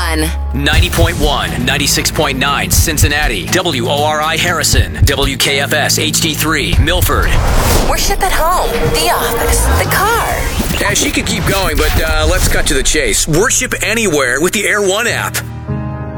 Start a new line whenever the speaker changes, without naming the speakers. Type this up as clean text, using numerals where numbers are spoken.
One.
90.1, 96.9 Cincinnati, WORI Harrison, WKFS HD3 Milford.
Worship at home, the office, the car.
She could keep going, but let's cut to the chase. Worship anywhere with the Air One app.